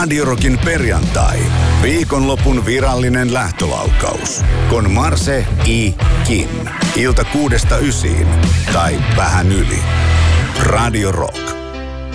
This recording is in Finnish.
Radio Rockin perjantai. Viikonlopun virallinen lähtölaukaus. Con Marse I. Kin. Ilta 6–9. Tai vähän yli. Radio Rock.